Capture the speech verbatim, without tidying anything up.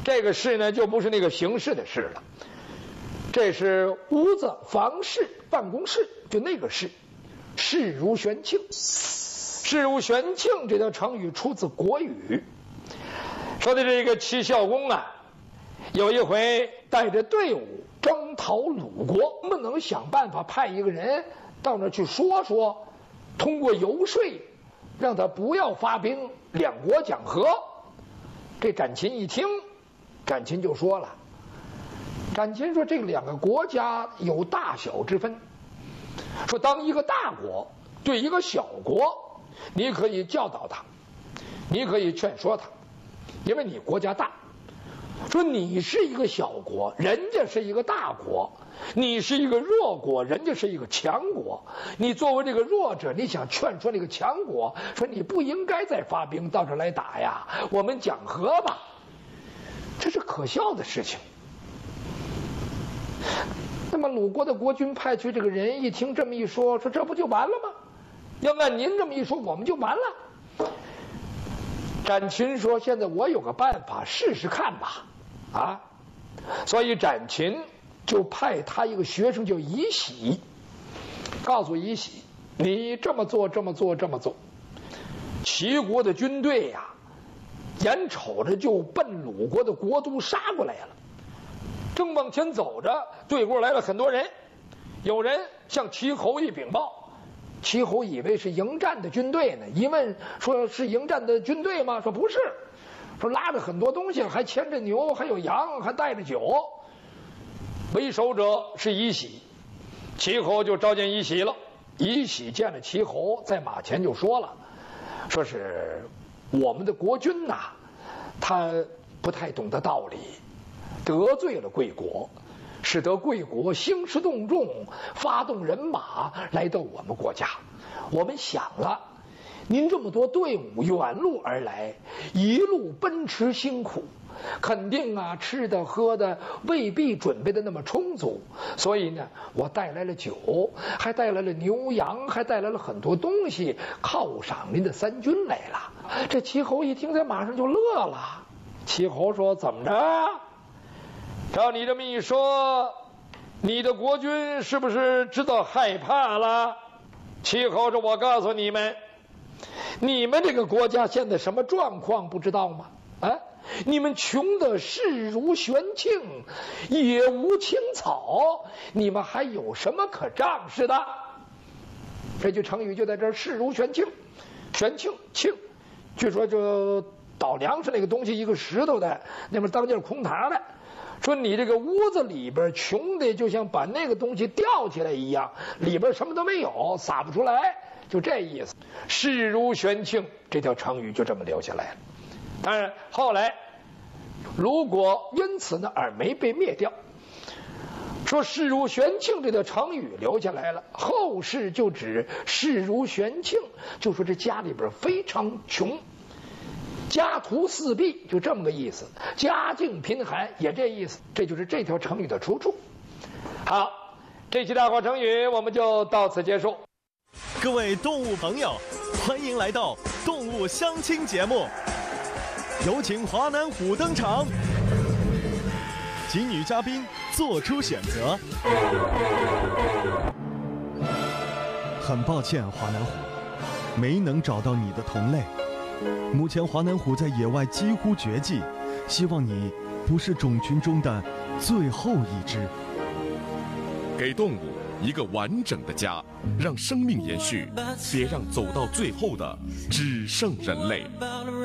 这个室呢，就不是那个形式的室了，这是屋子、房室、办公室，就那个室。事如悬磬，事如悬磬这条成语出自国语，说的这个齐孝公啊，有一回带着队伍征讨鲁国，不能想办法派一个人到那儿去说说，通过游说让他不要发兵，两国讲和。这展禽一听，展禽就说了，展禽说这两个国家有大小之分，说当一个大国对一个小国，你可以教导他，你可以劝说他，因为你国家大。说你是一个小国，人家是一个大国，你是一个弱国，人家是一个强国，你作为这个弱者，你想劝说这个强国，说你不应该再发兵到这儿来打呀，我们讲和吧。这是可笑的事情。那么鲁国的国君派去这个人一听这么一说，说这不就完了吗？要按您这么一说，我们就完了。展禽说现在我有个办法，试试看吧。啊，所以展禽就派他一个学生叫夷喜，告诉夷喜，你这么做这么做这么做。齐国的军队呀、啊，眼瞅着就奔鲁国的国都杀过来了，正往前走着，对过来了很多人，有人向齐侯一禀报，齐侯以为是迎战的军队呢，一问说是迎战的军队吗？说不是，说拉着很多东西，还牵着牛，还有羊，还带着酒。为首者是夷喜，齐侯就召见夷喜了。夷喜见了齐侯，在马前就说了，说是我们的国君呐、啊，他不太懂得道理，得罪了贵国，使得贵国兴师动众，发动人马来到我们国家。我们想了，您这么多队伍远路而来，一路奔驰辛苦，肯定啊吃的喝的未必准备的那么充足，所以呢我带来了酒，还带来了牛羊，还带来了很多东西犒赏您的三军来了。这齐侯一听，他马上就乐了。齐侯说，怎么着，照你这么一说，你的国君是不是知道害怕了？齐侯说，我告诉你们，你们这个国家现在什么状况不知道吗？啊，你们穷的势如悬磬，也无青草，你们还有什么可仗势的？这句成语就在这儿，势如悬磬，悬磬磬，据说就倒粮食那个东西，一个石头的，那边当间空堂的。说你这个屋子里边穷的就像把那个东西吊起来一样，里边什么都没有，撒不出来，就这意思。势如悬磬这条成语就这么留下来了。当然后来鲁国因此呢而没被灭掉。说势如悬磬这条成语留下来了，后世就指势如悬磬，就说这家里边非常穷，家徒四壁，就这么个意思，家境贫寒也这意思，这就是这条成语的出处。好，这期大话成语我们就到此结束。 各位动物朋友，欢迎来到动物相亲节目，有请华南虎登场，请女嘉宾做出选择。很抱歉，华南虎，没能找到你的同类。目前华南虎在野外几乎绝迹，希望你不是种群中的最后一只。 给动物一个完整的家，让生命延续，别让走到最后的只剩人类。